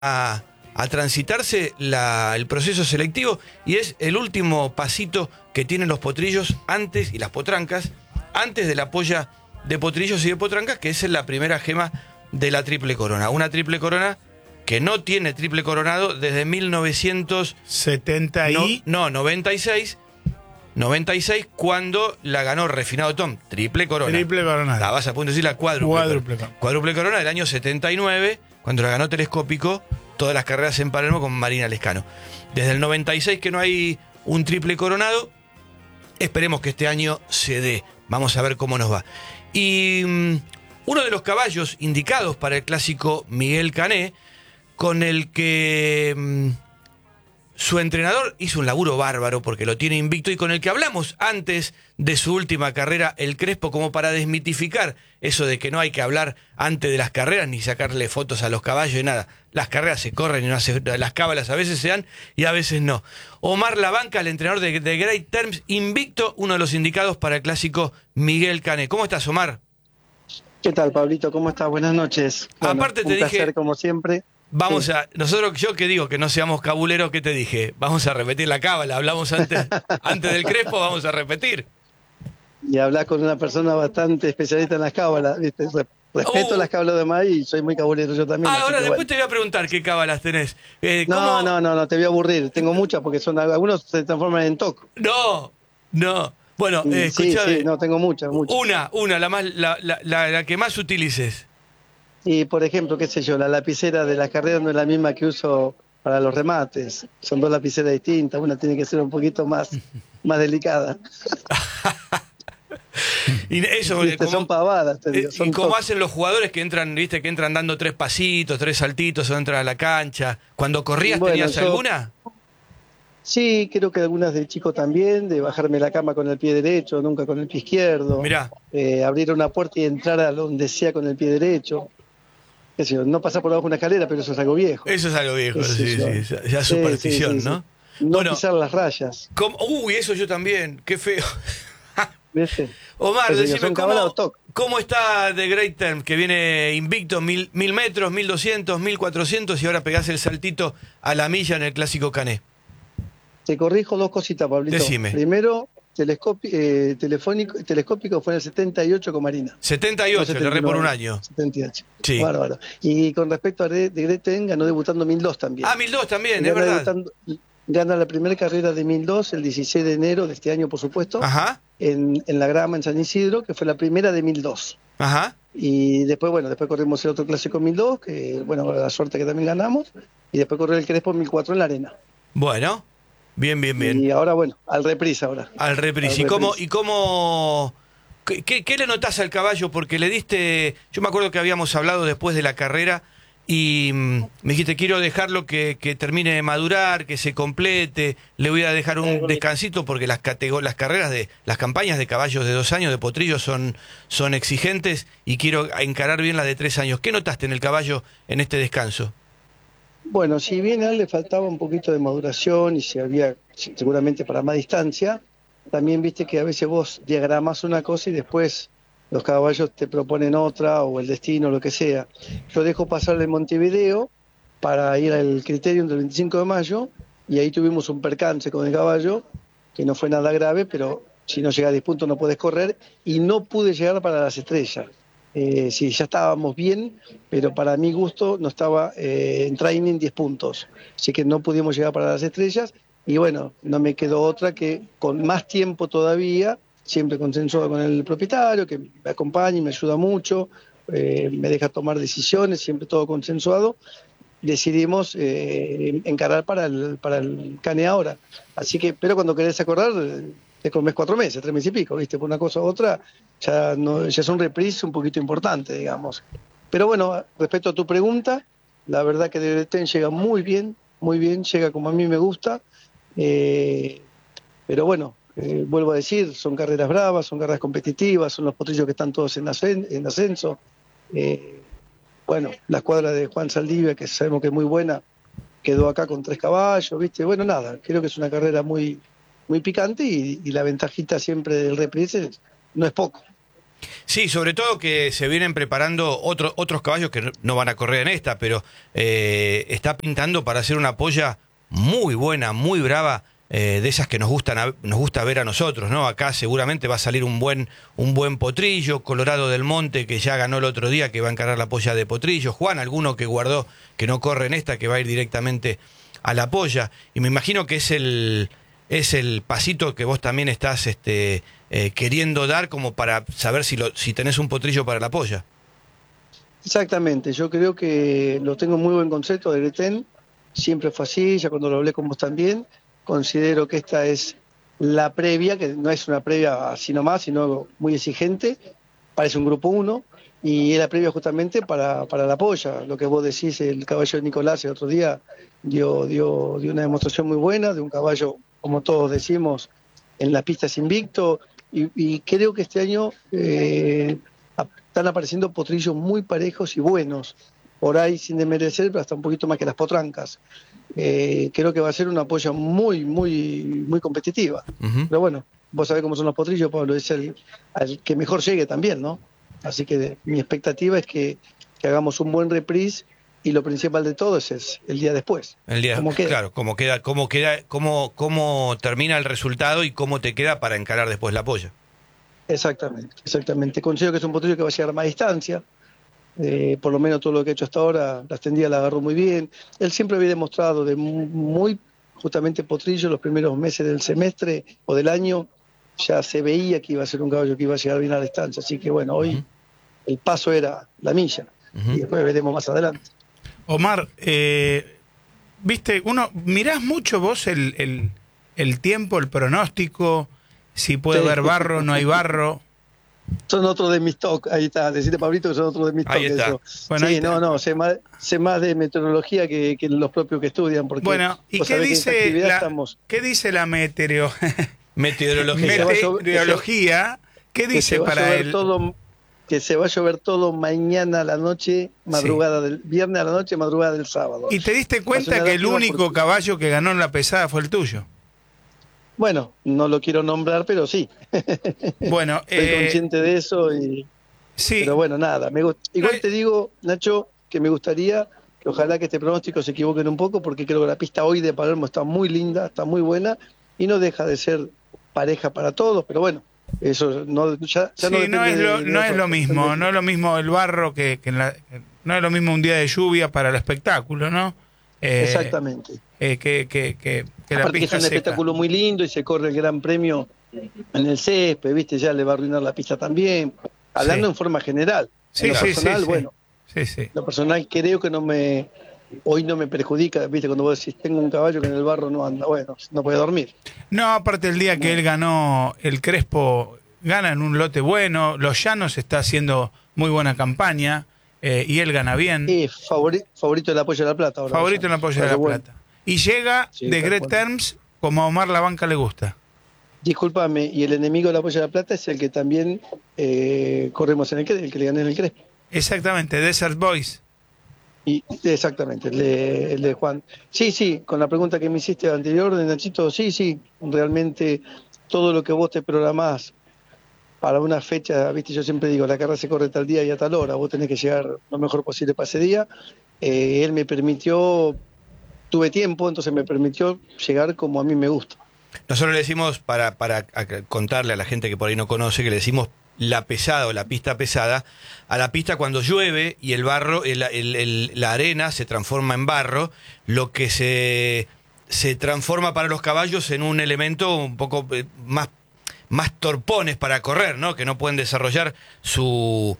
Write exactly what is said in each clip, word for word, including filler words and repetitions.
a, a transitarse la, el proceso selectivo y es el último pasito que tienen los potrillos antes, y las potrancas, antes de la polla de potrillos y de potrancas, que es la primera gema de la triple corona. Una triple corona que no tiene triple coronado desde mil novecientos setenta y... No, no, noventa y seis, noventa y seis, cuando la ganó Refinado Tom, triple corona. Triple corona. La vas a punto de decir la cuádruple. Cuádruple corona. Cuádruple corona del año setenta y nueve, cuando la ganó Telescópico, todas las carreras en Palermo con Marina Lescano. Desde el noventa y seis que no hay un triple coronado, esperemos que este año se dé. Vamos a ver cómo nos va. Y um, uno de los caballos indicados para el clásico Miguel Cané, con el que um, su entrenador hizo un laburo bárbaro porque lo tiene invicto, y con el que hablamos antes de su última carrera, el Crespo, como para desmitificar eso de que no hay que hablar antes de las carreras ni sacarle fotos a los caballos y nada. Las carreras se corren y no hace, las cábalas a veces se dan y a veces no. Omar Labanca, el entrenador de, de Great Terms, invicto, uno de los indicados para el clásico Miguel Cané. ¿Cómo estás, Omar? ¿Qué tal, Pablito? ¿Cómo estás? Buenas noches. Bueno, Aparte te un dije, placer, como siempre. Vamos sí. a, nosotros, yo que digo que no seamos cabuleros, ¿qué te dije? Vamos a repetir la cábala, hablamos antes, antes del Crespo, vamos a repetir. Y hablas con una persona bastante especialista en las cábalas, ¿viste? Respeto Uh. las cábalas de demás y soy muy cabulero yo también. Ah, ahora que, después bueno. te voy a preguntar qué cábalas tenés. Eh, No, ¿cómo? no, no, no, te voy a aburrir. Tengo muchas porque son algunos se transforman en toc. No, no. Bueno, eh, sí, escuchame. sí, no, tengo muchas, muchas. Una, una, la, más, la, la, la, la que más utilices. Y, por ejemplo, qué sé yo, la lapicera de la carrera no es la misma que uso para los remates. Son dos lapiceras distintas, una tiene que ser un poquito más, más delicada. Y eso, Viste, como, son pavadas, te digo. eh, Son y como toc. hacen los jugadores que entran, viste, que entran dando tres pasitos, tres saltitos o entran a la cancha. Cuando corrías, Bueno, ¿tenías yo- alguna? Sí, creo que algunas de chico también, de bajarme la cama con el pie derecho, nunca con el pie izquierdo. Mirá. Eh, abrir una puerta y entrar a donde sea con el pie derecho. Qué sé yo, no pasar por abajo de una escalera, pero eso es algo viejo. Eso es algo viejo, Qué sé sí, yo. sí, ya- ya Sí, superstición, sí, sí, sí. ¿no? No Bueno, pisar las rayas, ¿cómo? Uy, eso yo también, qué feo. ¿viste? Omar, Qué sé yo, decime, son cábala ¿cómo, o toc. ¿cómo está The Great Term, que viene invicto, mil, mil metros, mil doscientos, mil cuatrocientos, y ahora pegás el saltito a la milla en el clásico Cané? Te corrijo dos cositas, Pablito. Decime. Primero, telescopi- eh, telefónico, telescópico fue en el setenta y ocho con Marina. setenta y ocho, No, le erré por un setenta y nueve. año. setenta y ocho. Sí. Bárbaro. Y con respecto a de, de Greten, ganó debutando mil dos también. Ah, mil dos también, es Gana verdad. debutando- Gana la primera carrera de mil dos el dieciséis de enero de este año, por supuesto, Ajá, en, en La Grama, en San Isidro, que fue la primera de mil dos. ajá. Y después, bueno, después corrimos el otro clásico mil dos, que, bueno, la suerte que también ganamos. Y después corrió el Crespo mil cuatro en la arena. Bueno, bien, bien, bien. Y ahora, bueno, al reprisa ahora. Al reprise. Al ¿Y cómo, reprise. y cómo qué, qué- qué le notás al caballo? Porque le diste, yo me acuerdo que habíamos hablado después de la carrera y mm, me dijiste, quiero dejarlo que, que termine de madurar, que se complete, le voy a dejar un descansito porque las, catego- las carreras de, las campañas de caballos de dos años, de potrillos, son, son exigentes y quiero encarar bien las de tres años. ¿Qué notaste en el caballo en este descanso? Bueno, si bien a él le faltaba un poquito de maduración y se había seguramente para más distancia, también viste que a veces vos diagramas una cosa y después los caballos te proponen otra o el destino, lo que sea. Yo dejo pasar el Montevideo para ir al Criterium del veinticinco de mayo y ahí tuvimos un percance con el caballo que no fue nada grave, pero si no llega a diez puntos no puedes correr y no pude llegar para las estrellas. Eh, sí, ya estábamos bien, pero para mi gusto no estaba eh, en training diez puntos, así que no pudimos llegar para las estrellas y bueno, no me quedó otra que con más tiempo todavía, siempre consensuado con el propietario, que me acompaña y me ayuda mucho, eh, me deja tomar decisiones, siempre todo consensuado, decidimos eh, encarar para el, para el Cané ahora. Así que, pero cuando querés acordar, eh, te comes cuatro meses, tres meses y pico, ¿viste? Por una cosa u otra, ya, no, ya es un reprise un poquito importante, digamos. Pero bueno, respecto a tu pregunta, la verdad que De Bretagne llega muy bien, muy bien, llega como a mí me gusta. Eh, pero bueno, eh, vuelvo a decir, son carreras bravas, son carreras competitivas, son los potrillos que están todos en, ascen en ascenso. Eh, bueno, la escuadra de Juan Saldivia, que sabemos que es muy buena, quedó acá con tres caballos, ¿viste? Bueno, nada, creo que es una carrera muy, muy picante y, y la ventajita siempre del reprise no es poco. Sí, sobre todo que se vienen preparando otro, otros caballos que no- no van a correr en esta, pero eh, está pintando para hacer una polla muy buena, muy brava, eh, de esas que nos gustan a- nos gusta ver a nosotros, ¿no? Acá seguramente va a salir un buen, un buen potrillo, Colorado del Monte, que ya ganó el otro día, que va a encarar la polla de potrillo, Juan, alguno que guardó, que no corre en esta, que va a ir directamente a la polla, y me imagino que es el, es el pasito que vos también estás este, eh, queriendo dar como para saber si, lo, si tenés un potrillo para la polla. Exactamente, yo creo que lo tengo muy buen concepto de Gretén, siempre fue así, ya cuando lo hablé con vos también, considero que esta es la previa, que no es una previa así nomás, sino muy exigente, parece un grupo uno, y es la previa justamente para, para la polla, lo que vos decís, el caballo de Nicolás el otro día dio, dio, dio una demostración muy buena de un caballo, como todos decimos, en las pistas invicto, y, y creo que este año... eh, están apareciendo potrillos muy parejos y buenos, por ahí sin desmerecer, pero hasta un poquito más que las potrancas. Eh, creo que va a ser una polla muy, muy, muy competitiva. Ujú. Pero bueno, vos sabés cómo son los potrillos, Pablo, es el, el que mejor llegue también, ¿no? Así que mi expectativa es que, que hagamos un buen reprise y lo principal de todo es, es el día después. El día, ¿Cómo queda? claro, cómo queda, cómo queda, cómo, cómo termina el resultado y cómo te queda para encarar después la polla. Exactamente, exactamente. Considero que es un potrillo que va a llegar a más distancia. Eh, por lo menos todo lo que ha hecho hasta ahora, las tendía la agarró muy bien. Él siempre había demostrado de mu- muy, justamente potrillo, los primeros meses del semestre o del año, ya se veía que iba a ser un caballo que iba a llegar bien a la distancia. Así que bueno, hoy Ujú, el paso era la milla ujú. y después veremos más adelante. Omar, eh, viste, uno, mirás mucho vos el, el, el tiempo, el pronóstico, si puede Sí. haber barro, no hay barro. Son otros de mis toques, ahí está, decirte Pablito que son otros de mis Ahí toques. está. Eso. Bueno, ahí Sí, está. no, no, sé más, sé más de meteorología que, que los propios que estudian, porque Bueno, ¿y vos qué sabés que en esta dice, actividad la, estamos... qué dice la meteorología? Meteorología. Que se va a llover- Meteorología, ¿qué que se dice va a para llover él? todo, que se va a llover todo mañana a la noche, madrugada del viernes a la noche, madrugada del sábado. ¿Y te diste Va a cuenta ser que el negativa único porque- caballo que ganó en la pesada fue el tuyo? Bueno, no lo quiero nombrar, pero sí. Bueno, Estoy eh, consciente de eso, y, sí, pero bueno, nada. Me, gust- No igual hay- te digo, Nacho, que me gustaría que ojalá que este pronóstico se equivoquen un poco, porque creo que la pista hoy de Palermo está muy linda, está muy buena, y no deja de ser pareja para todos, pero bueno, eso no, ya, ya no sí, depende no es de- lo, de no es nosotros, lo mismo, depende- no es lo mismo el barro que, que en la, no es lo mismo un día de lluvia para el espectáculo, ¿no? Eh, Exactamente. eh, que, que, que, que la Aparte que es pista un seca. espectáculo muy lindo y se corre el Gran Premio en el césped, ¿viste? Ya le va a arruinar la pista también. Hablando Sí. en forma general. Sí, en lo sí, personal, sí, sí. bueno, Sí, sí. lo personal creo que no me... Hoy no me perjudica, ¿viste? Cuando vos decís, tengo un caballo que en el barro no anda, bueno, no puede dormir. No, aparte el día que él ganó, el Crespo gana en un lote bueno, Los Llanos está haciendo muy buena campaña eh, y él gana bien. Y favori- favorito del apoyo de la plata ahora. Favorito en la polla de la Pero bueno, plata. Y llega Sí, de tal Great cual. Terms como a Omar La Banca le gusta. discúlpame, y el enemigo del apoyo de la plata es el que también eh, corremos en el Crespo, el que le gané en el Crespo. Exactamente, Desert Boys. Y, exactamente, el de, el de Juan. Sí, sí, con la pregunta que me hiciste anterior de Nachito, sí, sí, realmente todo lo que vos te programás para una fecha, viste, yo siempre digo, la carrera se corre tal día y a tal hora, vos tenés que llegar lo mejor posible para ese día. Eh, él me permitió, tuve tiempo, entonces me permitió llegar como a mí me gusta. Nosotros le decimos, para, para ac- contarle a la gente que por ahí no conoce, que le decimos la pesada o la pista pesada, a la pista cuando llueve y el barro, el- el- el- la arena se transforma en barro, lo que se, se transforma para los caballos en un elemento un poco eh, más, más torpones para correr, ¿no? Que no pueden desarrollar su,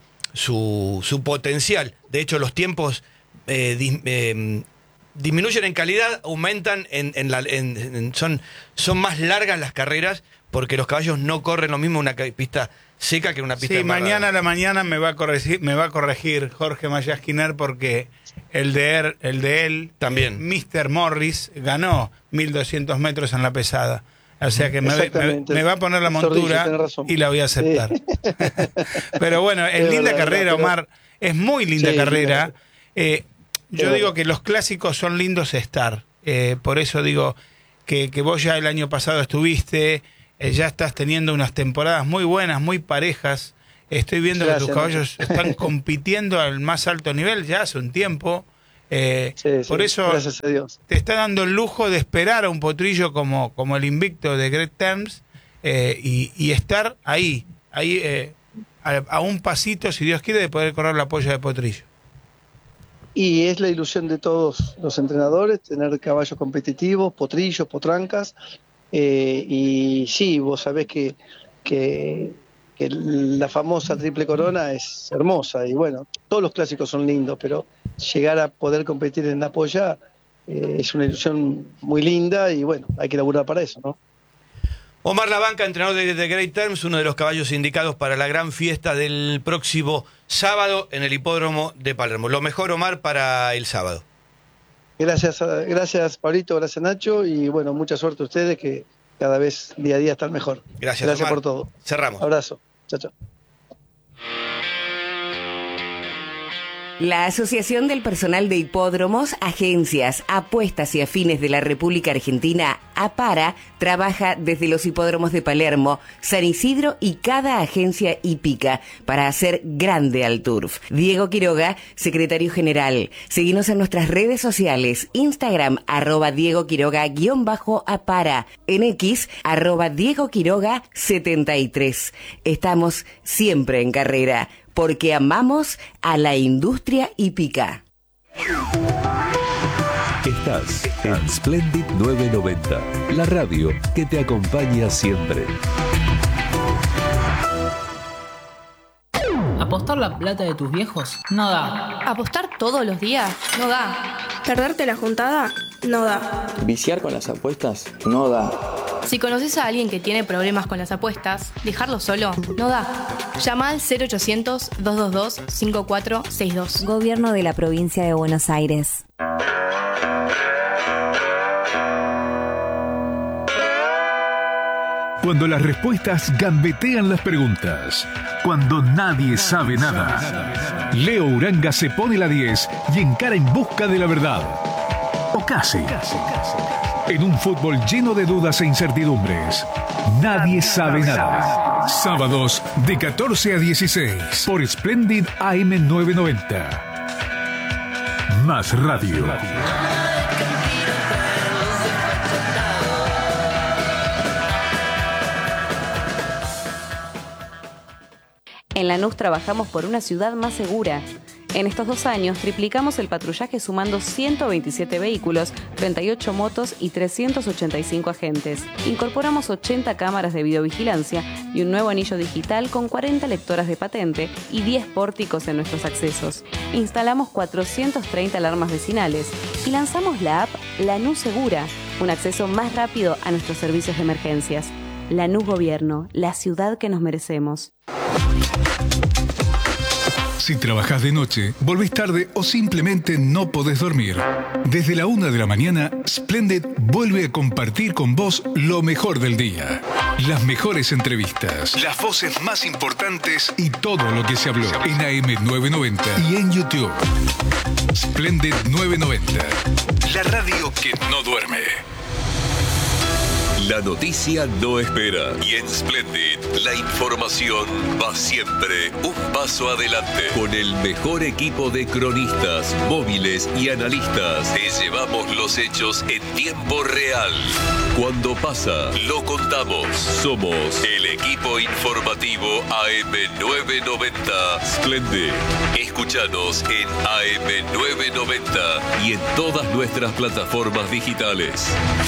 su, su potencial. De hecho, los tiempos eh, dis- eh, disminuyen en calidad, aumentan en, en la, en- en- son, son más largas las carreras porque los caballos no corren lo mismo en una ca- pista seca que en una pista Sí, embarrada. mañana a la mañana me va a corregir, me va a corregir Jorge Mayasquiner porque el de él, el de él También. mister Morris, ganó mil doscientos metros en la pesada. O sea que me, me, Exactamente. me va a poner la Sordillo, montura tenés razón. y la voy a aceptar. Sí. Pero bueno, es Es linda verdad, carrera, verdad, pero- Omar. Es muy linda Sí, carrera. linda. Eh, yo Es digo verdad. que los clásicos son lindos estar. Eh, por eso digo que, que vos ya el año pasado estuviste, eh, ya estás teniendo unas temporadas muy buenas, muy parejas. Estoy viendo Gracias, que tus caballos están compitiendo al más alto nivel ya hace un tiempo. Eh, Sí, sí, por eso gracias a Dios. te está dando el lujo de esperar a un potrillo como, como el invicto de Great Terms eh, y, y estar ahí, ahí eh, a, a un pasito, si Dios quiere, de poder correr la polla de potrillo. Y es la ilusión de todos los entrenadores, tener caballos competitivos, potrillos, potrancas. Eh, y sí, vos sabés que, que, que la famosa Triple Corona es hermosa. Y bueno, todos los clásicos son lindos, pero llegar a poder competir en la polla eh, es una ilusión muy linda y bueno, hay que laburar para eso, ¿no? Omar Labanca, entrenador de, de Great Terms, uno de los caballos indicados para la gran fiesta del próximo sábado en el hipódromo de Palermo. Lo mejor, Omar, para el sábado. Gracias, a- gracias Pablito, gracias Nacho y bueno, mucha suerte a ustedes que cada vez día a día están mejor. Gracias, Gracias Omar. por todo. Cerramos. Abrazo. Chao, chao. La Asociación del Personal de Hipódromos, Agencias, Apuestas y Afines de la República Argentina, APARA, trabaja desde los hipódromos de Palermo, San Isidro y cada agencia hípica para hacer grande al turf. Diego Quiroga, secretario general. Seguinos en nuestras redes sociales, Instagram, arroba Diego Quiroga, guión bajo APARA, en X, arroba Diego Quiroga setenta y tres. Estamos siempre en carrera, porque amamos a la industria hípica. Estás en Splendid novecientos noventa, la radio que te acompaña siempre. ¿Apostar la plata de tus viejos? No da. ¿Apostar todos los días? No da. ¿Perderte la juntada? No da. ¿Viciar con las apuestas? No da. Si conoces a alguien que tiene problemas con las apuestas, dejarlo solo no da. Llama al cero ochocientos, dos dos dos, cinco cuatro seis dos. Gobierno de la Provincia de Buenos Aires. Cuando las respuestas gambetean las preguntas. Cuando nadie sabe nada. Leo Uranga se pone la diez y encara en busca de la verdad. O casi. En un fútbol lleno de dudas e incertidumbres. Nadie sabe nada. Sábados de catorce a dieciséis por Splendid A M novecientos noventa. Más radio. En Lanús trabajamos por una ciudad más segura. En estos dos años triplicamos el patrullaje sumando ciento veintisiete vehículos, treinta y ocho motos y trescientos ochenta y cinco agentes. Incorporamos ochenta cámaras de videovigilancia y un nuevo anillo digital con cuarenta lectoras de patente y diez pórticos en nuestros accesos. Instalamos cuatrocientas treinta alarmas vecinales y lanzamos la app Lanús Segura, un acceso más rápido a nuestros servicios de emergencias. Lanús Gobierno, la ciudad que nos merecemos. Si trabajas de noche, volvés tarde o simplemente no podés dormir. Desde la una de la mañana, Splendid vuelve a compartir con vos lo mejor del día. Las mejores entrevistas, las voces más importantes y todo lo que se habló en A M novecientos noventa y en YouTube. Splendid novecientos noventa, la radio que no duerme. La noticia no espera y en Splendid la información va siempre un paso adelante. Con el mejor equipo de cronistas, móviles y analistas, te llevamos los hechos en tiempo real. Cuando pasa, lo contamos. Somos el equipo informativo A M novecientos noventa Splendid. Escúchanos en A M novecientos noventa y en todas nuestras plataformas digitales.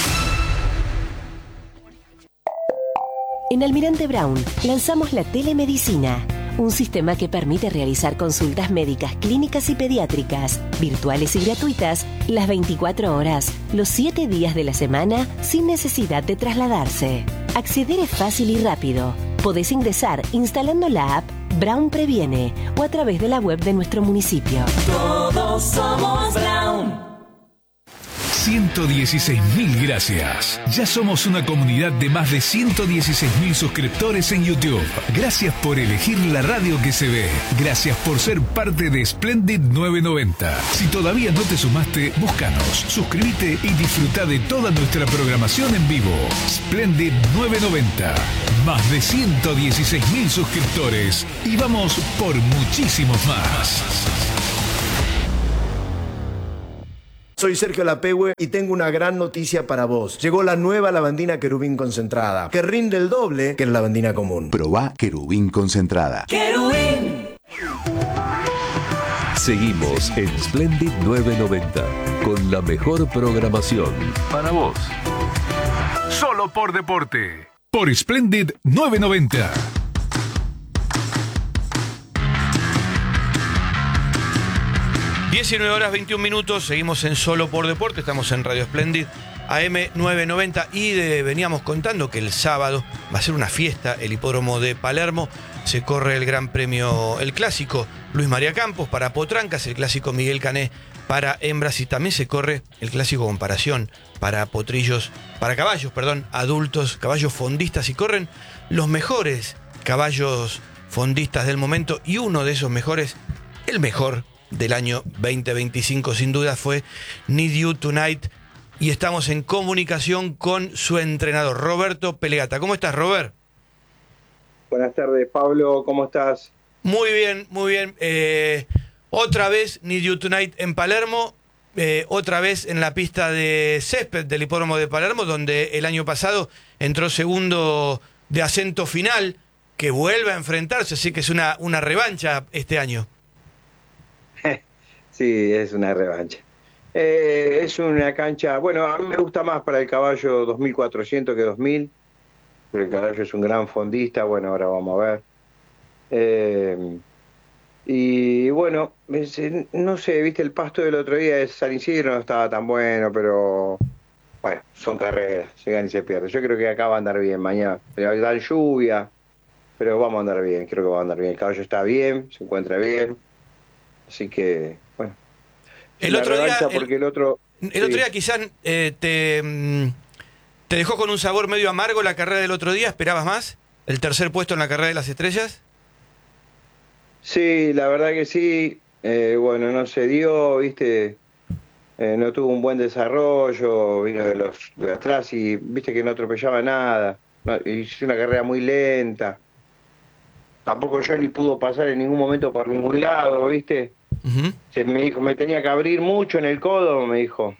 En Almirante Brown lanzamos la telemedicina, un sistema que permite realizar consultas médicas, clínicas y pediátricas, virtuales y gratuitas, las veinticuatro horas, los siete días de la semana, sin necesidad de trasladarse. Acceder es fácil y rápido. Podés ingresar instalando la app Brown Previene o a través de la web de nuestro municipio. Todos somos Brown. ciento dieciséis mil gracias. Ya somos una comunidad de más de ciento dieciséis mil suscriptores en YouTube. Gracias por elegir la radio que se ve. Gracias por ser parte de Splendid novecientos noventa. Si todavía no te sumaste, búscanos, suscríbete y disfruta de toda nuestra programación en vivo. Splendid novecientos noventa. Más de ciento dieciséis mil suscriptores. Y vamos por muchísimos más. Soy Sergio Lapehue y tengo una gran noticia para vos. Llegó la nueva lavandina Querubín concentrada, que rinde el doble que la lavandina común. Probá Querubín concentrada. ¡Querubín! Seguimos en Splendid novecientos noventa con la mejor programación para vos. Solo por deporte. Por Splendid novecientos noventa. diecinueve horas veintiún minutos, seguimos en Solo por Deporte, estamos en Radio Splendid, A M novecientos noventa, y de, veníamos contando que el sábado va a ser una fiesta, el hipódromo de Palermo, se corre el Gran Premio, el clásico Luis María Campos para Potrancas, el clásico Miguel Cané para hembras, y también se corre el clásico Comparación para potrillos, para caballos, perdón, adultos, caballos fondistas, y corren los mejores caballos fondistas del momento, y uno de esos mejores, el mejor del año veinte veinticinco sin duda, fue Need You Tonight, y estamos en comunicación con su entrenador, Roberto Pelegata. ¿Cómo estás, Robert? Buenas tardes, Pablo, ¿cómo estás? Muy bien, muy bien. Eh, otra vez Need You Tonight en Palermo, eh, otra vez en la pista de césped del hipódromo de Palermo, donde el año pasado entró segundo de acento final, que vuelve a enfrentarse, así que es una, una revancha este año. Sí, es una revancha. Eh, es una cancha, bueno, a mí me gusta más para el caballo dos mil cuatrocientos que dos mil, pero el caballo es un gran fondista, bueno, ahora vamos a ver. Eh, y bueno, no sé, viste, el pasto del otro día de San Isidro no estaba tan bueno, pero bueno, son carreras, se gana y se pierde. Yo creo que acá va a andar bien mañana. Da lluvia, pero vamos a andar bien, creo que va a andar bien. El caballo está bien, se encuentra bien, así que... Bueno, el otro día, porque el, el otro, el sí. otro día quizás eh, te, te dejó con un sabor medio amargo la carrera del otro día. ¿Esperabas más? ¿El tercer puesto en la carrera de las estrellas? Sí, la verdad que sí. Eh, bueno, no se dio, viste, eh, no tuvo un buen desarrollo, vino de los de atrás y viste que no atropellaba nada. No, hizo una carrera muy lenta. Tampoco yo ni pudo pasar en ningún momento por ningún lado, viste. Uh-huh. Se me dijo, me tenía que abrir mucho en el codo, me dijo.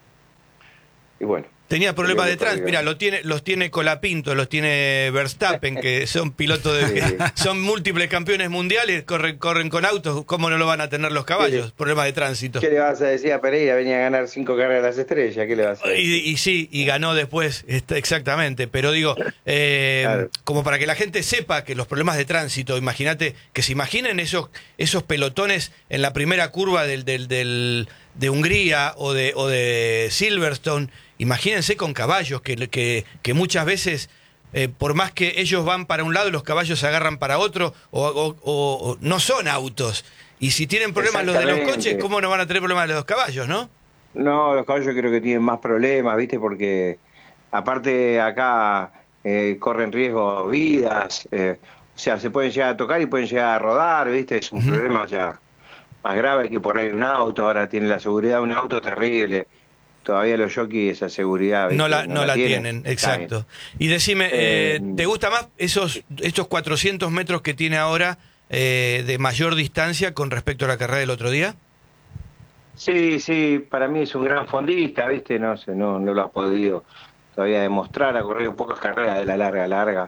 Y bueno. Tenía problemas de tránsito. Mira, lo tiene, los tiene Colapinto, los tiene Verstappen, que son pilotos de, sí. son múltiples campeones mundiales, corren, corren con autos. ¿Cómo no lo van a tener los caballos? Problemas de tránsito. ¿Qué le vas a decir a Pereira? Venía a ganar cinco carreras de las estrellas. ¿Qué le vas a decir? Y, y sí, y ganó después, exactamente. Pero digo, eh, claro. como para que la gente sepa que los problemas de tránsito, imagínate, que se imaginen esos, esos pelotones en la primera curva del, del, del, de Hungría o de, o de Silverstone. Imagínense con caballos, que, que, que muchas veces, eh, por más que ellos van para un lado, los caballos se agarran para otro, o, o, o, o no son autos. Y si tienen problemas los de los coches, ¿cómo no van a tener problemas los caballos, no? No, los caballos creo que tienen más problemas, ¿viste? Porque aparte acá eh, corren riesgo vidas, eh, o sea, se pueden llegar a tocar y pueden llegar a rodar, ¿viste? Es un uh-huh. problema ya más grave que por ahí un auto, ahora tiene la seguridad de un auto terrible. Todavía los jockeys esa seguridad no la, no no la, la tienen, tienen exacto. Y decime, eh, ¿te gusta más esos estos cuatrocientos metros que tiene ahora eh, de mayor distancia con respecto a la carrera del otro día? Sí, sí, para mí es un gran fondista, ¿viste? No sé, no, no lo ha podido todavía demostrar, ha corrido pocas carreras de la larga, larga.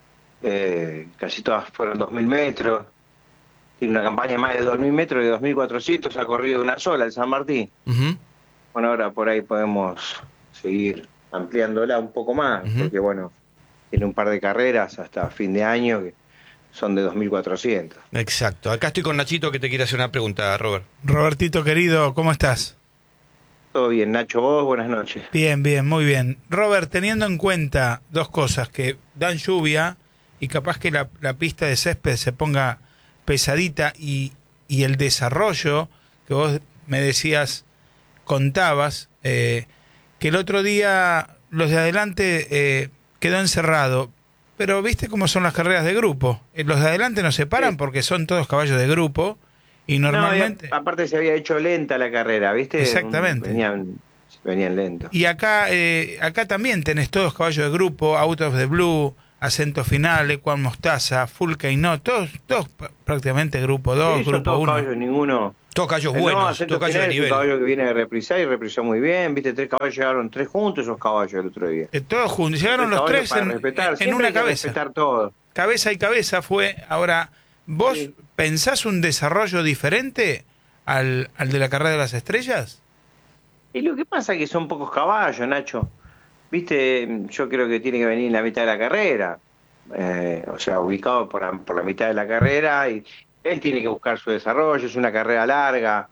Eh, casi todas fueron dos mil metros. Tiene una campaña de más de dos mil metros, de dos mil cuatrocientos, ha corrido una sola, el San Martín. Uh-huh. Bueno, ahora por ahí podemos seguir ampliándola un poco más, uh-huh. porque bueno, tiene un par de carreras hasta fin de año que son de dos mil cuatrocientos. Exacto. Acá estoy con Nachito que te quiere hacer una pregunta, Robert. Robertito querido, ¿cómo estás? Todo bien, Nacho, vos, buenas noches. Bien, bien, muy bien. Robert, teniendo en cuenta dos cosas, que dan lluvia y capaz que la, la pista de césped se ponga pesadita y, y el desarrollo que vos me decías... contabas, eh, que el otro día los de adelante eh, quedó encerrado. Pero viste cómo son las carreras de grupo. Eh, Los de adelante no se paran Sí. porque son todos caballos de grupo y normalmente... No, y a- aparte se había hecho lenta la carrera, ¿viste? Exactamente. Venían, venían lentos. Y acá eh, acá también tenés todos caballos de grupo, Out of the Blue, Acento Final, Equan Mostaza, Full K-No, todos, todos p- prácticamente grupo dos, Sí, son grupo todos uno. caballos, ninguno. Todos caballos Eh, buenos, no, Acento todos caballos de Final es un nivel. caballo que viene de reprisar y reprisó muy bien, ¿viste? Tres caballos llegaron tres juntos esos caballos el otro día. Eh, todos juntos, llegaron los caballos tres para en, respetar, en siempre una hay que cabeza. respetar todo. Cabeza y cabeza fue. Ahora, ¿vos Sí. pensás un desarrollo diferente al, al de la carrera de las estrellas? Y lo que pasa es que son pocos caballos, Nacho. Viste, yo creo que tiene que venir en la mitad de la carrera. Eh, o sea, ubicado por la, por la mitad de la carrera y él tiene que buscar su desarrollo, es una carrera larga,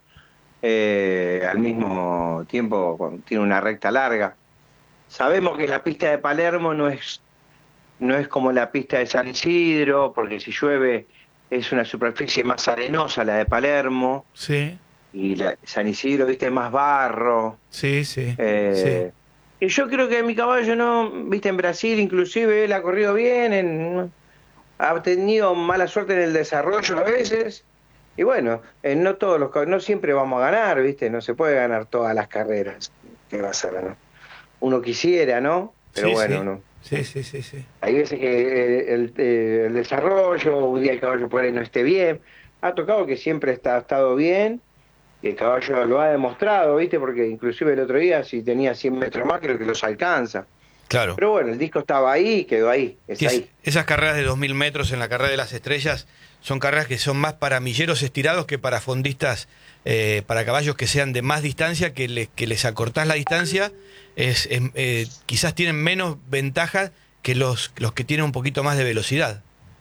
eh, al mismo tiempo con- tiene una recta larga. Sabemos que la pista de Palermo no es, no es como la pista de San Isidro, porque si llueve es una superficie más arenosa la de Palermo. Sí, Y la, San Isidro, viste, más barro. sí, sí. Eh, Y yo creo que mi caballo no, viste, en Brasil inclusive él ha corrido bien, en, ha tenido mala suerte en el desarrollo a veces. Y bueno, eh, no todos los cab- no siempre vamos a ganar, viste, no se puede ganar todas las carreras. ¿Qué va a ser, no? Uno quisiera, ¿no? Pero Sí, bueno, sí. no. Sí, sí, sí, sí. Hay veces que eh, el, eh, el desarrollo, un día el caballo por ahí no esté bien. Ha tocado que siempre está, ha estado bien, y el caballo lo ha demostrado, ¿viste? Porque inclusive el otro día, si tenía cien metros más, creo que los alcanza. Claro. Pero bueno, el disco estaba ahí, quedó ahí, está Y es- ahí. esas carreras de dos mil metros en la carrera de las estrellas son carreras que son más para milleros estirados que para fondistas, eh, para caballos que sean de más distancia, que, le- que les acortás la distancia, es, es, eh, quizás tienen menos ventaja que los, los que tienen un poquito más de velocidad.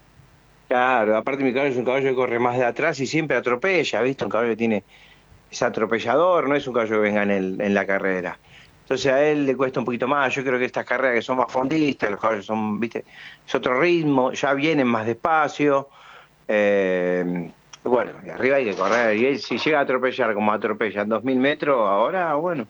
Claro, aparte mi caballo es un caballo que corre más de atrás y siempre atropella, ¿viste? Un caballo que tiene, es atropellador, no es un caballo que venga en, el, en la carrera. Entonces a él le cuesta un poquito más. Yo creo que estas carreras que son más fondistas, los caballos son, ¿viste? Es otro ritmo, ya vienen más despacio. Eh, bueno, y arriba hay que correr. Y él, si llega a atropellar como atropella en dos mil metros, ahora, bueno,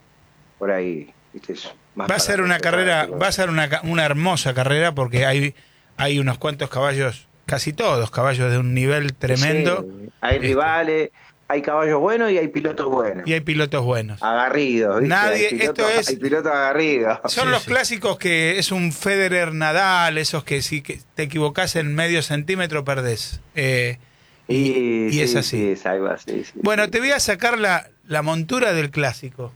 por ahí, ¿viste? Es más Va a para ser una respetar, carrera, pero- va a ser una, ca- una hermosa carrera porque hay, hay unos cuantos caballos, casi todos caballos de un nivel tremendo. Sí, hay rivales, hay caballos buenos y hay pilotos buenos. Y hay pilotos buenos. Agarridos, ¿viste? Nadie- hay pilotos, esto es- hay pilotos agarridos. Son Sí, los sí. clásicos que es un Federer Nadal, esos que si que te equivocás en medio centímetro perdés. Eh, y, y sí, es así. sí, es algo así, sí. Bueno, te voy a sacar la, la montura del clásico.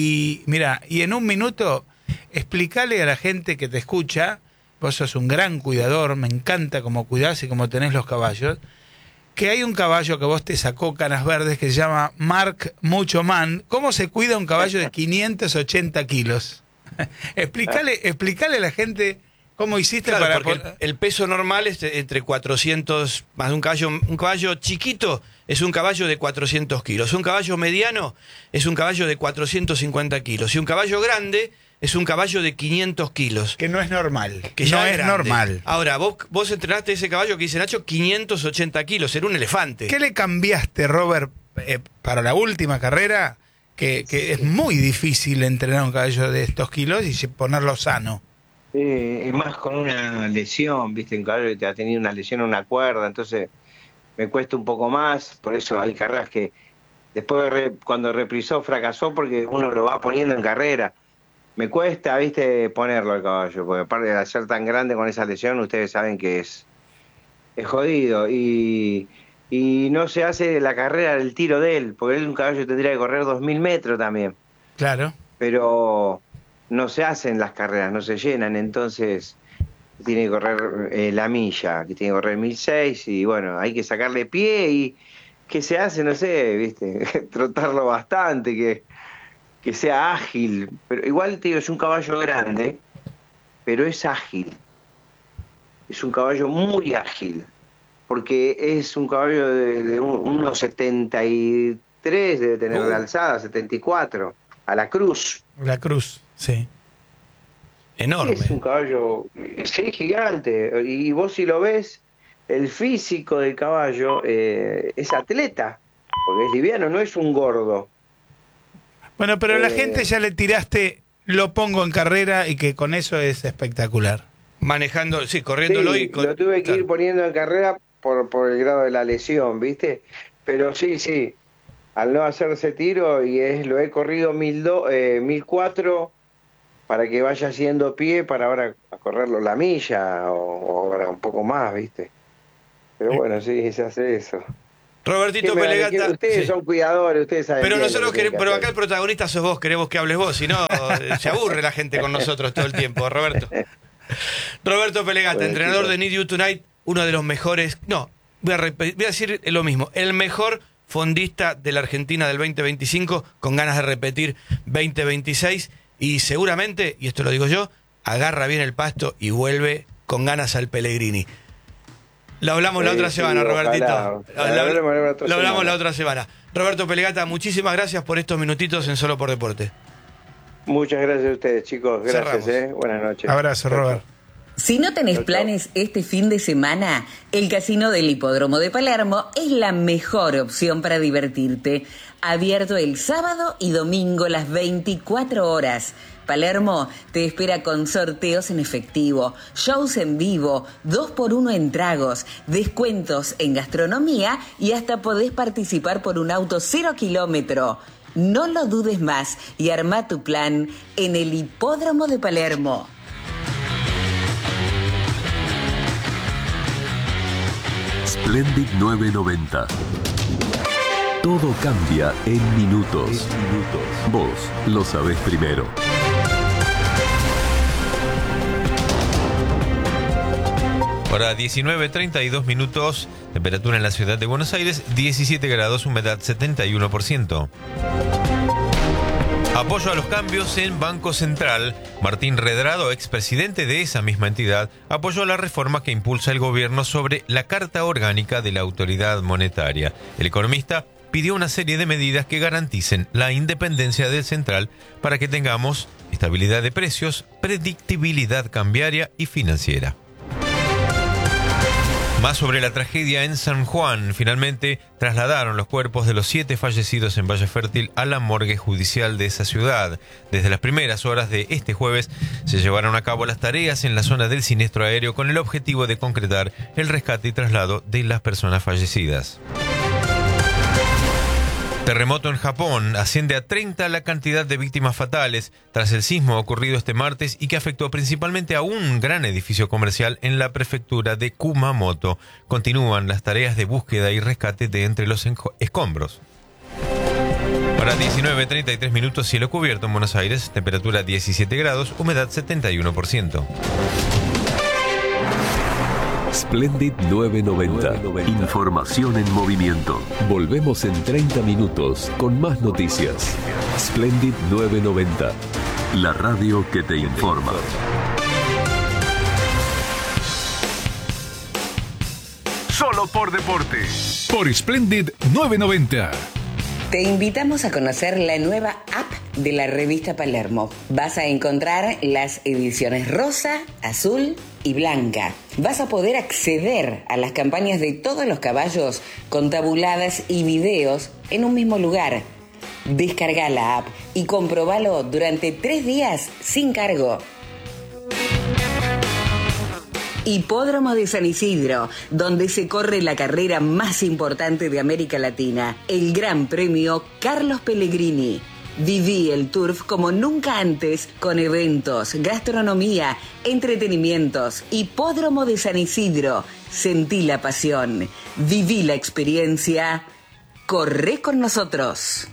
Y mira, y en un minuto explícale a la gente que te escucha, vos sos un gran cuidador, me encanta cómo cuidás y cómo tenés los caballos, que hay un caballo que vos te sacó canas verdes que se llama Mark Mucho Man. ¿Cómo se cuida un caballo de quinientos ochenta kilos? explícale, explícale a la gente cómo hiciste Claro, para... porque po- el, el peso normal es de- entre cuatrocientos, más de un caballo, un caballo chiquito es un caballo de cuatrocientos kilos, un caballo mediano es un caballo de cuatrocientos cincuenta kilos y un caballo grande es un caballo de quinientos kilos. Que no es normal. Que no ya es grande. normal. Ahora, vos, vos entrenaste ese caballo que dice Nacho, quinientos ochenta kilos, era un elefante. ¿Qué le cambiaste, Robert, eh, para la última carrera? Que, que es muy difícil entrenar un caballo de estos kilos y ponerlo sano. Eh, y más con una lesión, ¿viste? Un caballo que te ha tenido una lesión en una cuerda, entonces me cuesta un poco más. Por eso hay carreras que después de re- cuando reprisó fracasó porque uno lo va poniendo en carrera. Me cuesta, ¿viste? Ponerlo al caballo, porque aparte de ser tan grande con esa lesión, ustedes saben que es, es jodido. Y, y no se hace la carrera del tiro de él, porque él un caballo tendría que correr dos mil metros también. Claro. Pero no se hacen las carreras, no se llenan, entonces tiene que correr eh, la milla, que tiene que correr mil seis y bueno, hay que sacarle pie y que se hace, no sé, viste, trotarlo bastante, que, que sea ágil, pero igual te digo, es un caballo grande, pero es ágil, es un caballo muy ágil, porque es un caballo de, de un- unos setenta y tres, debe tener Uh. la alzada, setenta y cuatro, a la cruz. La cruz, sí. Enorme. Es un caballo, sí, gigante. Y vos si lo ves, el físico del caballo eh, es atleta, porque es liviano, no es un gordo. Bueno, pero la Eh, gente ya le tiraste, lo pongo en carrera y que con eso es espectacular. Manejando, sí, corriéndolo Sí, y... con- lo tuve que claro. ir poniendo en carrera por, por el grado de la lesión, ¿viste? Pero sí, sí, al no hacerse tiro, y es lo he corrido mil do- eh, mil cuatro para que vaya haciendo pie para ahora a correrlo la milla o, o ahora un poco más, ¿viste? Pero bueno, sí, se hace eso. Robertito ¿Qué me van a- Pelegata. qué- Ustedes sí. son cuidadores, ustedes saben Pero bien lo nosotros que tienen queremos, que pero hacer. acá el protagonista sos vos, queremos que hables vos, si no se aburre la gente con nosotros todo el tiempo, Roberto. Roberto Pelegata, Bueno, entrenador chicos. de Need You Tonight, uno de los mejores, no, voy a, repe- voy a decir lo mismo, el mejor fondista de la Argentina del veinte veinticinco, con ganas de repetir veinte veintiséis, y seguramente, y esto lo digo yo, agarra bien el pasto y vuelve con ganas al Pellegrini. Lo hablamos la Sí, otra sí, semana, ojalá. Robertito. Lo Lo, hablamos la otra lo hablamos semana. la otra semana. Roberto Pelegata, muchísimas gracias por estos minutitos en Solo por Deporte. Muchas gracias a ustedes, chicos. Gracias, Cerramos. eh. Buenas noches. Abrazo, Chao, Robert. chao. Si no tenés Chau, chau. planes este fin de semana, el Casino del Hipódromo de Palermo es la mejor opción para divertirte. Abierto el sábado y domingo las veinticuatro horas. Palermo te espera con sorteos en efectivo, shows en vivo, dos por uno en tragos, descuentos en gastronomía y hasta podés participar por un auto cero kilómetro. No lo dudes más y arma tu plan en el Hipódromo de Palermo. Splendid nueve noventa. Todo cambia en minutos. Vos lo sabés primero. Hora diecinueve treinta y dos minutos, temperatura en la ciudad de Buenos Aires, diecisiete grados, humedad setenta y uno por ciento. Apoyo a los cambios en Banco Central. Martín Redrado, expresidente de esa misma entidad, apoyó la reforma que impulsa el gobierno sobre la Carta Orgánica de la Autoridad Monetaria. El economista pidió una serie de medidas que garanticen la independencia del central para que tengamos estabilidad de precios, predictibilidad cambiaria y financiera. Más sobre la tragedia en San Juan. Finalmente trasladaron los cuerpos de los siete fallecidos en Valle Fértil a la morgue judicial de esa ciudad. Desde las primeras horas de este jueves se llevaron a cabo las tareas en la zona del siniestro aéreo con el objetivo de concretar el rescate y traslado de las personas fallecidas. Terremoto en Japón. Asciende a treinta la cantidad de víctimas fatales tras el sismo ocurrido este martes y que afectó principalmente a un gran edificio comercial en la prefectura de Kumamoto. Continúan las tareas de búsqueda y rescate de entre los escombros. Para diecinueve treinta y tres minutos, cielo cubierto en Buenos Aires, temperatura diecisiete grados, humedad setenta y uno por ciento. Splendid nueve noventa. Información en movimiento. Volvemos en treinta minutos con más noticias. Splendid nueve noventa. La radio que te informa. Solo por deporte. Por Splendid nueve noventa. Te invitamos a conocer la nueva app de la revista Palermo. Vas a encontrar las ediciones rosa, azul y blanca. Vas a poder acceder a las campañas de todos los caballos con tabuladas y videos en un mismo lugar. Descarga la app y comprobalo durante tres días sin cargo. Hipódromo de San Isidro, donde se corre la carrera más importante de América Latina, el Gran Premio Carlos Pellegrini. Viví el Turf como nunca antes, con eventos, gastronomía, entretenimientos. Hipódromo de San Isidro. Sentí la pasión, viví la experiencia. Corre con nosotros.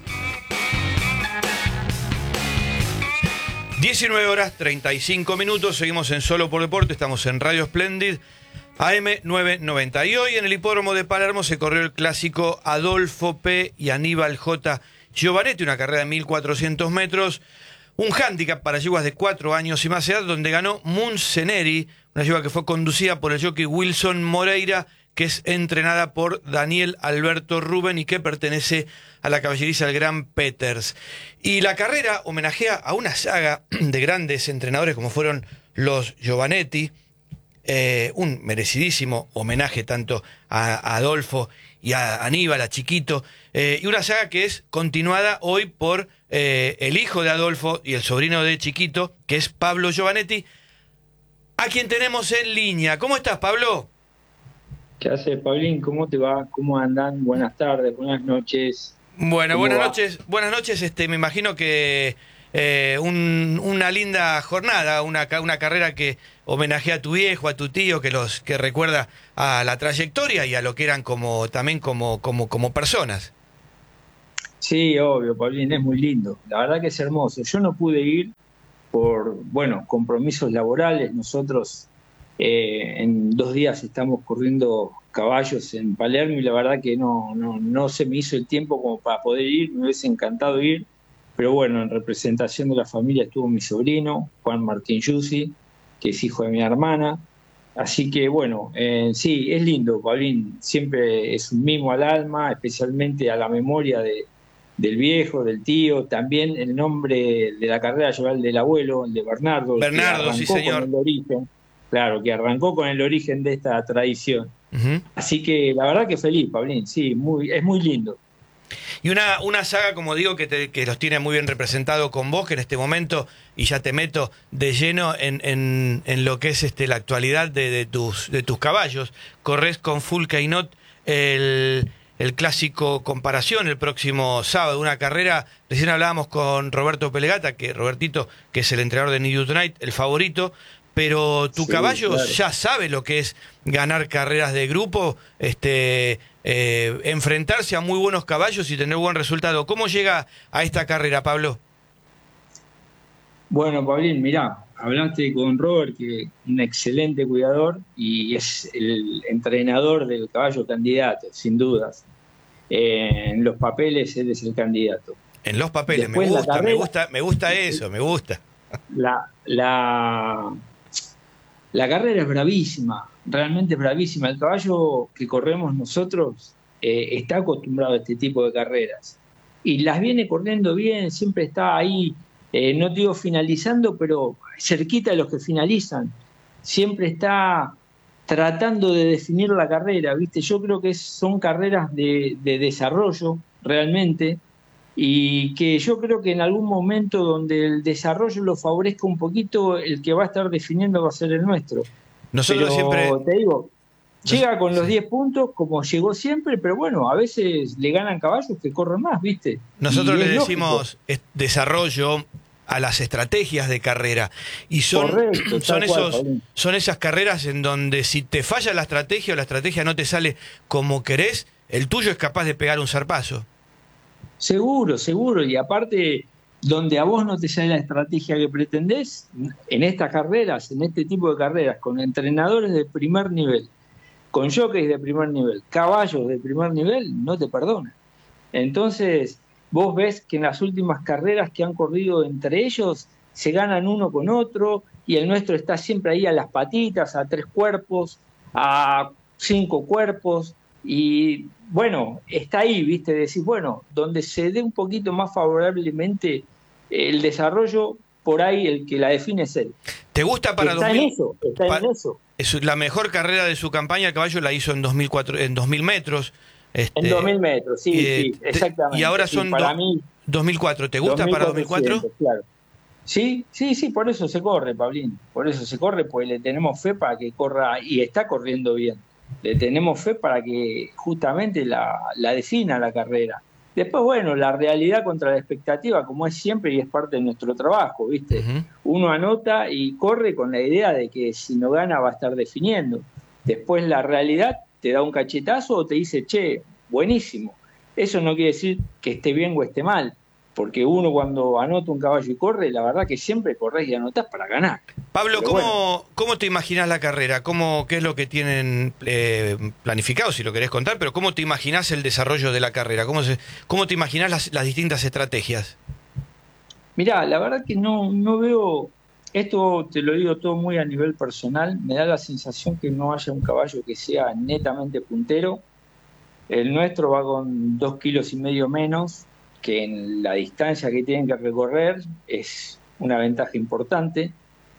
diecinueve horas treinta y cinco minutos, seguimos en Solo por Deporte, estamos en Radio Splendid, A M novecientos noventa. Y hoy en el Hipódromo de Palermo se corrió el clásico Adolfo P. y Aníbal J. Giovanetti, una carrera de mil cuatrocientos metros, un hándicap para yeguas de cuatro años y más edad, donde ganó Munceneri, una yegua que fue conducida por el jockey Wilson Moreira, que es entrenada por Daniel Alberto Rubén y que pertenece a la caballeriza del Gran Peters. Y la carrera homenajea a una saga de grandes entrenadores como fueron los Giovanetti, eh, un merecidísimo homenaje tanto a, a Adolfo y a Aníbal, a Chiquito, eh, y una saga que es continuada hoy por eh, el hijo de Adolfo y el sobrino de Chiquito, que es Pablo Giovanetti, a quien tenemos en línea. ¿Cómo estás, Pablo? ¿Qué haces, Pablín? ¿Cómo te va? ¿Cómo andan? Buenas tardes, buenas noches. Bueno, buenas va? noches. Buenas noches. Este, me imagino que eh, un, una linda jornada, una, una carrera que homenajea a tu viejo, a tu tío, que los que recuerda a la trayectoria y a lo que eran como también como como como personas. Sí, obvio, Pablín, es muy lindo. La verdad que es hermoso. Yo no pude ir por, bueno, compromisos laborales. Nosotros eh, en dos días estamos corriendo caballos en Palermo y la verdad que no, no, no se me hizo el tiempo como para poder ir. Me hubiese encantado ir, pero bueno, en representación de la familia estuvo mi sobrino, Juan Martín Yussi, que es hijo de mi hermana. Así que bueno, eh, sí, es lindo, Pablín. Siempre es un mimo al alma, especialmente a la memoria de del viejo, del tío, también el nombre de la carrera lleva el del abuelo, el de Bernardo. Bernardo, sí señor. Con el origen, claro, que arrancó con el origen de esta tradición. Uh-huh. Así que la verdad que feliz, Pablín, sí, muy, es muy lindo. Y una, una saga, como digo, que, te, que los tiene muy bien representado con vos, que en este momento, y ya te meto de lleno en, en, en lo que es este la actualidad de, de, tus, de tus caballos. Corres con Full Cainot el... el clásico Comparación el próximo sábado, una carrera, recién hablábamos con Roberto Pelegata, que Robertito, que es el entrenador de New Tonight, el favorito, pero tu sí, caballo claro. ya sabe lo que es ganar carreras de grupo, este eh, enfrentarse a muy buenos caballos y tener buen resultado. ¿Cómo llega a esta carrera, Pablo? Bueno, Pablín, mirá, hablaste con Robert, que es un excelente cuidador y es el entrenador del caballo candidato, sin dudas. Eh, en los papeles él es el candidato. En los papeles, Después, me gusta, carrera, me gusta, me gusta eso, me gusta. La, la, la carrera es bravísima, realmente es bravísima. El caballo que corremos nosotros eh, está acostumbrado a este tipo de carreras y las viene corriendo bien, siempre está ahí. Eh, no digo finalizando, pero cerquita de los que finalizan. Siempre está tratando de definir la carrera, ¿viste? Yo creo que son carreras de, de desarrollo, realmente, y que yo creo que en algún momento donde el desarrollo lo favorezca un poquito, el que va a estar definiendo va a ser el nuestro. Nosotros pero, siempre... te digo, llega con los diez puntos, como llegó siempre, pero bueno, a veces le ganan caballos que corren más, ¿viste? Nosotros Y le es decimos lógico. Desarrollo a las estrategias de carrera y son, Correcto, son, tal cual, esos, Pablín. son esas carreras en donde si te falla la estrategia o la estrategia no te sale como querés, el tuyo es capaz de pegar un zarpazo. Seguro, seguro, y aparte, donde a vos no te sale la estrategia que pretendés, en estas carreras, en este tipo de carreras, con entrenadores de primer nivel, con jockeys de primer nivel, caballos de primer nivel, no te perdonan. Entonces, vos ves que en las últimas carreras que han corrido entre ellos, se ganan uno con otro, y el nuestro está siempre ahí a las patitas, a tres cuerpos, a cinco cuerpos, y bueno, está ahí, viste, decís, bueno, donde se dé un poquito más favorablemente el desarrollo, por ahí el que la define es él. ¿Te gusta para está dos mil? En eso, está pa, en eso. Es la mejor carrera de su campaña, el caballo la hizo en dos mil cuatro, en dos mil metros. Este, en dos mil metros, sí, eh, sí, exactamente. Y ahora son sí, para do, mí, dos mil cuatro. ¿Te gusta para dos mil cuatro? Claro. Sí, sí, sí, por eso se corre, Pablín. Por eso se corre, pues le tenemos fe para que corra, y está corriendo bien. Le tenemos fe para que justamente la, la defina la carrera. Después, bueno, la realidad contra la expectativa, como es siempre y es parte de nuestro trabajo, ¿viste? Uh-huh. Uno anota y corre con la idea de que si no gana va a estar definiendo. Después la realidad te da un cachetazo o te dice, che, buenísimo. Eso no quiere decir que esté bien o esté mal, porque uno cuando anota un caballo y corre, la verdad que siempre corres y anotás para ganar. Pablo, ¿cómo, bueno. ¿cómo te imaginas la carrera? ¿Cómo, ¿Qué es lo que tienen eh, planificado, si lo querés contar? Pero ¿cómo te imaginás el desarrollo de la carrera? ¿Cómo, se, cómo te imaginás las, las distintas estrategias? Mirá, la verdad que no, no veo, esto te lo digo todo muy a nivel personal, me da la sensación que no haya un caballo que sea netamente puntero. El nuestro va con dos kilos y medio menos, que en la distancia que tienen que recorrer es una ventaja importante.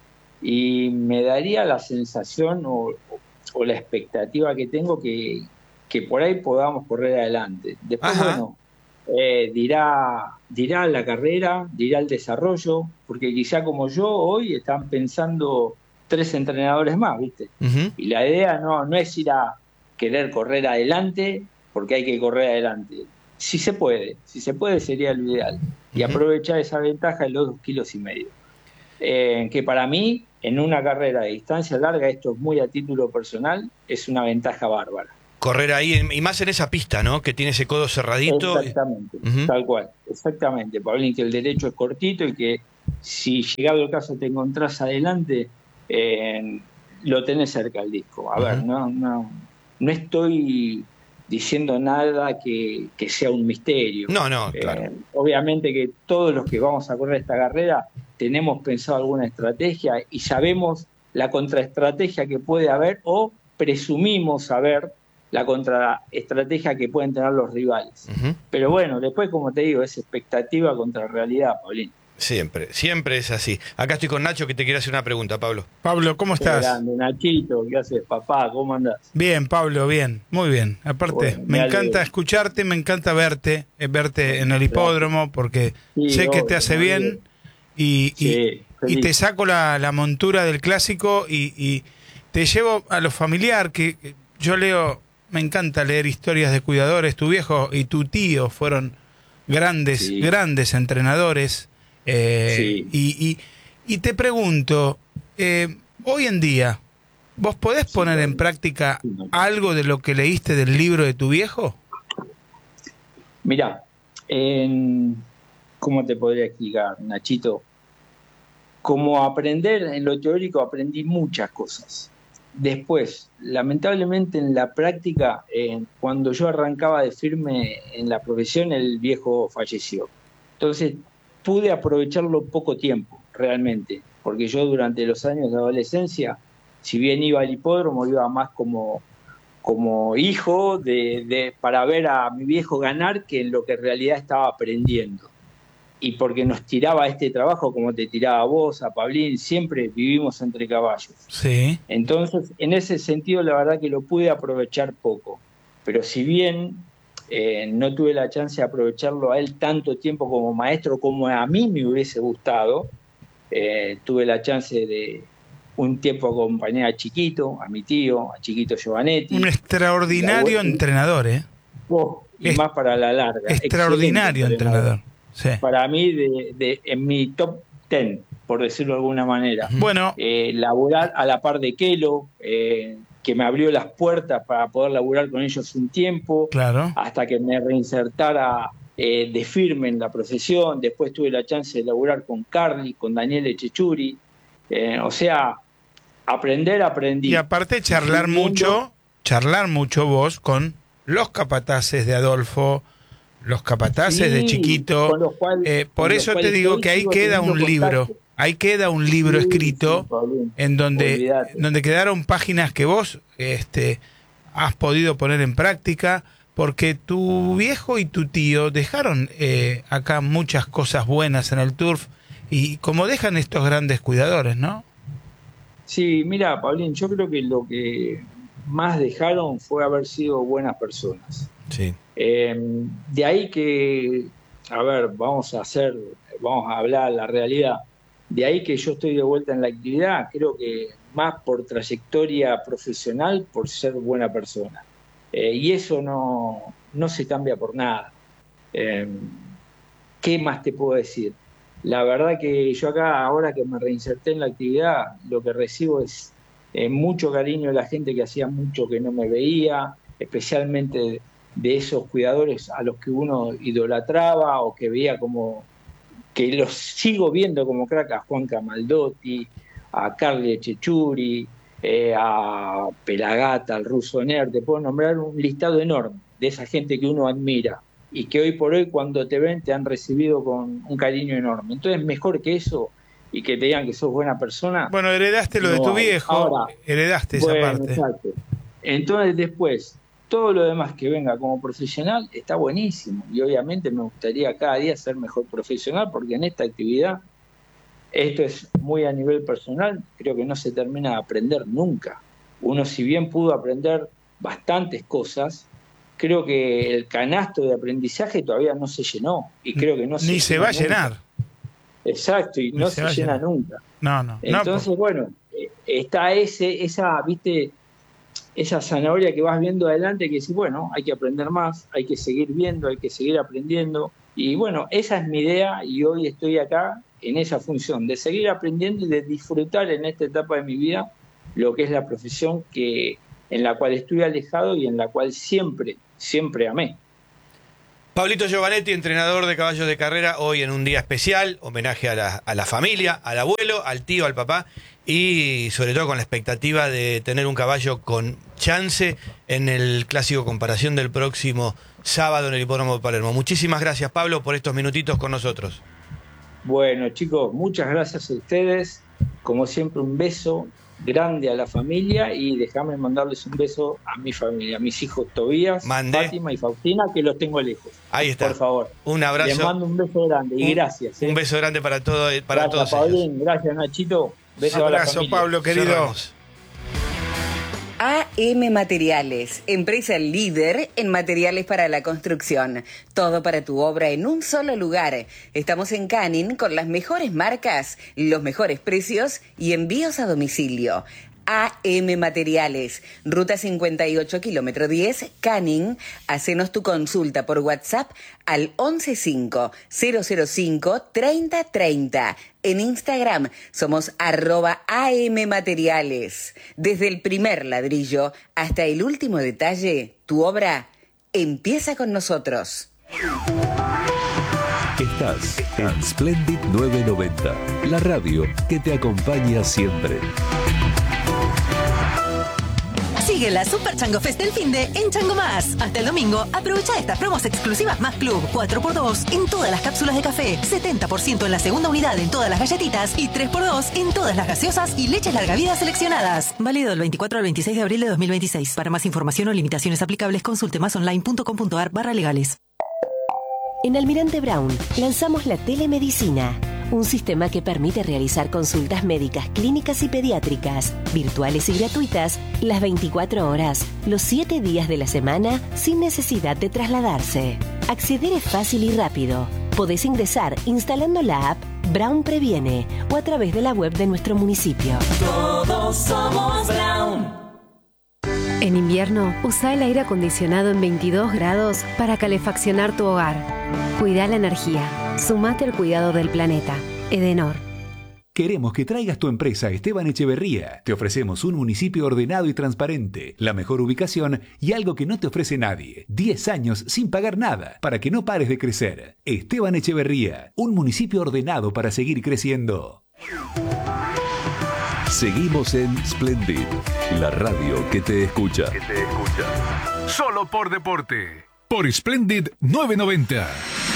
y me daría la sensación o, o la expectativa que tengo que, que por ahí podamos correr adelante. Después, Ajá. bueno, eh, dirá, dirá la carrera, dirá el desarrollo, porque quizá como yo hoy están pensando tres entrenadores más, ¿viste? Uh-huh. Y la idea no, no es ir a querer correr adelante, porque hay que correr adelante. Si se puede, si se puede sería lo ideal. Y uh-huh. aprovechar esa ventaja de los dos kilos y medio. Eh, que para mí, en una carrera de distancia larga, esto es muy a título personal, es una ventaja bárbara. Correr ahí, y más en esa pista, ¿no? Que tiene ese codo cerradito. Exactamente, uh-huh. tal cual, exactamente, Pablín, que el derecho es cortito y que si llegado el caso te encontrás adelante, eh, lo tenés cerca el disco. A uh-huh. ver, no, no, no estoy diciendo nada que, que sea un misterio. No, no, claro. Eh, obviamente que todos los que vamos a correr esta carrera tenemos pensado alguna estrategia y sabemos la contraestrategia que puede haber o presumimos saber la contraestrategia que pueden tener los rivales. Uh-huh. Pero bueno, después, como te digo, es expectativa contra realidad, Paulín. Siempre, siempre es así. Acá estoy con Nacho que te quiere hacer una pregunta, Pablo. Pablo, ¿cómo estás? Qué grande, Nachito, ¿qué haces, papá? ¿Cómo andás? Bien, Pablo, bien, muy bien. Aparte, bueno, me, me encanta escucharte, me encanta verte, verte en el hipódromo, porque sí, sé que obvio, te hace bien y, sí, y, y te saco la, la montura del clásico y, y te llevo a lo familiar, que, que yo leo, me encanta leer historias de cuidadores. Tu viejo y tu tío fueron grandes, sí. grandes entrenadores. Eh, sí. y, y, y te pregunto, eh, hoy en día, ¿vos podés poner en práctica algo de lo que leíste del libro de tu viejo? Mirá, en, ¿cómo te podría explicar, Nachito? Como aprender en lo teórico aprendí muchas cosas. Después, lamentablemente en la práctica, eh, cuando yo arrancaba de firme en la profesión, el viejo falleció. Entonces, pude aprovecharlo poco tiempo, realmente, porque yo durante los años de adolescencia, si bien iba al hipódromo, iba más como, como hijo de, de, para ver a mi viejo ganar que en lo que en realidad estaba aprendiendo. Y porque nos tiraba este trabajo, como te tiraba a vos, a Pablín, siempre vivimos entre caballos. Sí. Entonces, en ese sentido, la verdad que lo pude aprovechar poco. Pero si bien Eh, no tuve la chance de aprovecharlo a él tanto tiempo como maestro como a mí me hubiese gustado, eh, tuve la chance de un tiempo acompañar a Chiquito, a mi tío, a Chiquito Giovanetti. Un extraordinario la, entrenador, ¿eh? Oh, y es, más para la larga. Extraordinario entrenador. entrenador. Sí. Para mí, de, de, en mi top ten, por decirlo de alguna manera. Bueno. Eh, laburar a la par de Kelo, eh, que me abrió las puertas para poder laburar con ellos un tiempo, claro. hasta que me reinsertara eh, de firme en la profesión. Después tuve la chance de laburar con Carly, con Daniel Echechuri. Eh, o sea, aprender, aprendí. Y aparte charlar mucho, charlar mucho vos con los capataces de Adolfo, los capataces sí, de Chiquito. Con los cual, eh, por eso te digo que ahí queda un libro. Contacto. Ahí queda un libro sí, escrito sí, en donde, donde quedaron páginas que vos este, has podido poner en práctica, porque tu viejo y tu tío dejaron eh, acá muchas cosas buenas en el turf, y como dejan estos grandes cuidadores, ¿no? Sí, mira, Pablín, yo creo que lo que más dejaron fue haber sido buenas personas. Sí. Eh, de ahí que, a ver, vamos a hacer, vamos a hablar la realidad. De ahí que yo estoy de vuelta en la actividad, creo que más por trayectoria profesional, por ser buena persona. Eh, y eso no, no se cambia por nada. Eh, ¿Qué más te puedo decir? La verdad que yo acá, ahora que me reinserté en la actividad, lo que recibo es eh, mucho cariño de la gente que hacía mucho que no me veía, especialmente de esos cuidadores a los que uno idolatraba o que veía como... que los sigo viendo como crack, a Juan Camaldotti, a Carly Echechuri, eh, a Pelagata, al Ruso Ner, te puedo nombrar un listado enorme de esa gente que uno admira y que hoy por hoy cuando te ven te han recibido con un cariño enorme. Entonces mejor que eso y que te digan que sos buena persona. Bueno, heredaste lo no, de tu viejo, ahora, heredaste esa bueno, parte. Exacto. Entonces después, todo lo demás que venga como profesional está buenísimo y obviamente me gustaría cada día ser mejor profesional porque en esta actividad esto es muy a nivel personal, creo que no se termina de aprender nunca. Uno, si bien pudo aprender bastantes cosas, creo que el canasto de aprendizaje todavía no se llenó y creo que no se Ni se va a nunca. llenar. Exacto, y Ni no se se, va a llena llenar. nunca. No, no. Entonces, no, bueno, eh, está ese, esa, viste, esa zanahoria que vas viendo adelante que decís, bueno, hay que aprender más, hay que seguir viendo, hay que seguir aprendiendo. Y bueno, esa es mi idea y hoy estoy acá en esa función, de seguir aprendiendo y de disfrutar en esta etapa de mi vida lo que es la profesión que, en la cual estoy alejado y en la cual siempre, siempre amé. Pablito Giovanetti, entrenador de caballos de carrera, hoy en un día especial, homenaje a la, a la familia, al abuelo, al tío, al papá y sobre todo con la expectativa de tener un caballo con chance en el clásico comparación del próximo sábado en el Hipódromo de Palermo. Muchísimas gracias, Pablo, por estos minutitos con nosotros. Bueno, chicos, muchas gracias a ustedes. Como siempre, un beso grande a la familia y déjame mandarles un beso a mi familia, a mis hijos Tobías, Mande. Fátima y Faustina, que los tengo lejos. Ahí está. Por favor. Un abrazo. Les mando un beso grande y un, gracias. ¿eh? Un beso grande para, todo, para gracias, todos Paulín, ellos. Gracias, Nachito. Beso un a la abrazo, familia. Pablo, querido. Cerramos. A M Materiales, empresa líder en materiales para la construcción. Todo para tu obra en un solo lugar. Estamos en Canning con las mejores marcas, los mejores precios y envíos a domicilio. A M Materiales, Ruta cincuenta y ocho, kilómetro diez, Canning. Hacenos tu consulta por WhatsApp al once cinco cero cero cinco treinta treinta. En Instagram somos arroba A M Materiales. Desde el primer ladrillo hasta el último detalle, tu obra empieza con nosotros. Estás en Splendid novecientos noventa, la radio que te acompaña siempre. Sigue la Super Chango Fest del finde en Chango Más. Hasta el domingo, aprovecha estas promos exclusivas más Club. cuatro por dos en todas las cápsulas de café, setenta por ciento en la segunda unidad en todas las galletitas y tres por dos en todas las gaseosas y leches larga vida seleccionadas. Válido del veinticuatro al veintiséis de abril de dos mil veintiséis. Para más información o limitaciones aplicables, consulte masonline.com.ar barra legales. En Almirante Brown lanzamos la telemedicina, un sistema que permite realizar consultas médicas, clínicas y pediátricas, virtuales y gratuitas, las veinticuatro horas, los siete días de la semana, sin necesidad de trasladarse. Acceder es fácil y rápido. Podés ingresar instalando la app Brown Previene o a través de la web de nuestro municipio. Todos somos Brown. En invierno, usa el aire acondicionado en veintidós grados para calefaccionar tu hogar. Cuida la energía. Sumate al cuidado del planeta. Edenor. Queremos que traigas tu empresa a Esteban Echeverría. Te ofrecemos un municipio ordenado y transparente, la mejor ubicación y algo que no te ofrece nadie. diez años sin pagar nada, para que no pares de crecer. Esteban Echeverría, un municipio ordenado para seguir creciendo. Seguimos en Splendid, la radio que te escucha. Que te escucha. Solo por deporte. Por Splendid novecientos noventa.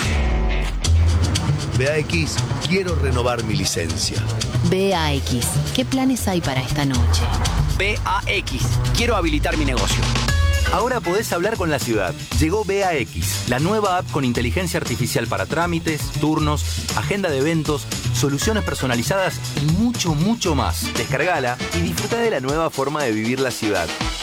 B A X, quiero renovar mi licencia. B A X, ¿qué planes hay para esta noche? B A X, quiero habilitar mi negocio. Ahora podés hablar con la ciudad. Llegó B A X, la nueva app con inteligencia artificial para trámites, turnos, agenda de eventos, soluciones personalizadas y mucho, mucho más. Descargala y disfruta de la nueva forma de vivir la ciudad.